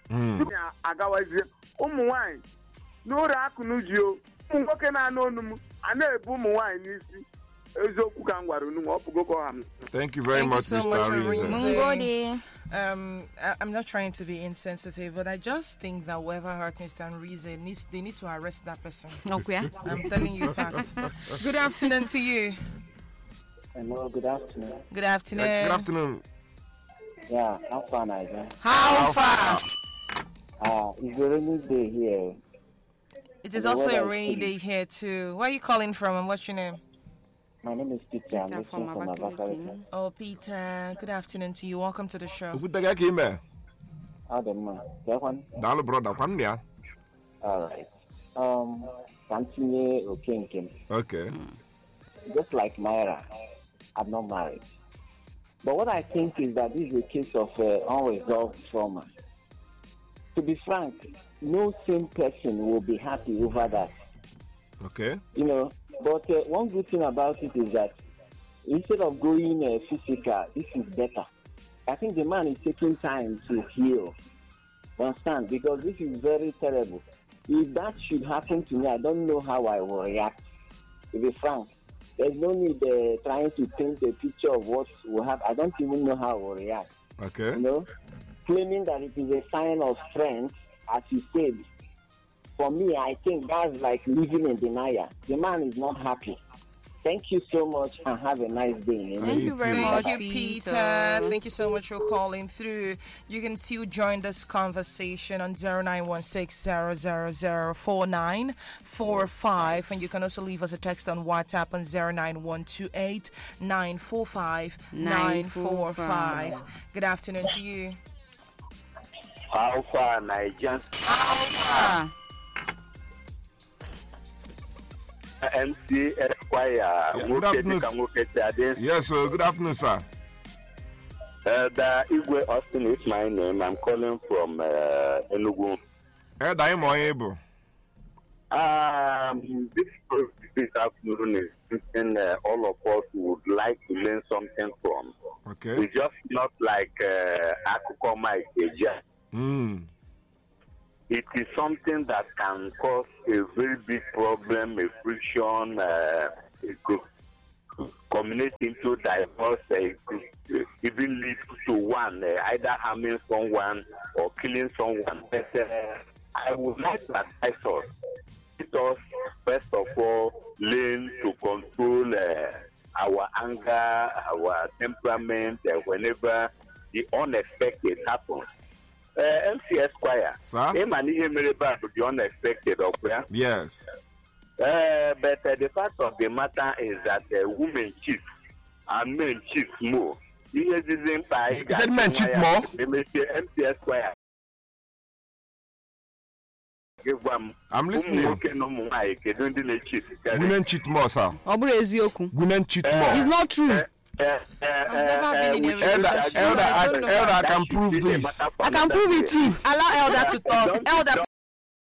agawazie ụmụ nwaanyị n'ụlọ akụ n'uji o ụmụ nwoke na-anụ onu m a na-ebu ụmụ nwaanyị n'isi eziokwu ka m gwara unu ọ bụgo ha. Thank you very much, Mr. Arize. I'm not trying to be insensitive, but I just think that whoever hurt Mr. Arize they need to arrest that person. Okay. I'm telling you facts. Good afternoon to you. Hello, good afternoon. Good afternoon. Good afternoon. Yeah, how far, Niger? How far? It's a rainy day here. It is also a rainy day here too. Where are you calling from and what's your name? My name is Peter. I'm from Abakaliki. Oh, Peter. Good afternoon to you. Welcome to the show. Dalo brother, come here. All right. Continue okay. Okay. Just like Myra, I'm not married. But what I think is that this is a case of unresolved trauma. To be frank, no sane person will be happy over that. Okay. You know, but one good thing about it is that instead of going physical, this is better. I think the man is taking time to heal. Understand? Because this is very terrible. If that should happen to me, I don't know how I will react. To be frank, there's no need trying to paint a picture of what will happen. I don't even know how I will react. Okay. You know, claiming that it is a sign of strength, as you said. For me, I think that's like living in denial. The man is not happy. Thank you so much and have a nice day. Thank you very much, Thank you, Peter. Thank you so much for calling through. You can still join this conversation on 0916-000-4945. And you can also leave us a text on WhatsApp on 09128-945-945. Good afternoon to you. How far, Niger? MC Esquire. Good afternoon. Yes, sir. Good afternoon, sir. The Igwe Austin is my name. I'm calling from Enugu. This afternoon is something all of us would like to learn something from. Okay. It's just not like Akuko Mike. It is something that can cause a very big problem, a friction, it could culminate into divorce, it could even lead to one, either harming someone or killing someone. But I would like to advise us, let us first of all learn to control our anger, our temperament, whenever the unexpected happens. MC Esquire. Sir? The unexpected, okay? Yes. But the fact of the matter is that women cheat and men cheat more. Is it men cheat more? MC Esquire. I'm listening. Women cheat more, sir. Women cheat more. It's not true. I've never been in a relationship. Elder, I can prove this. I can prove it. Please allow Elder to talk. Elder,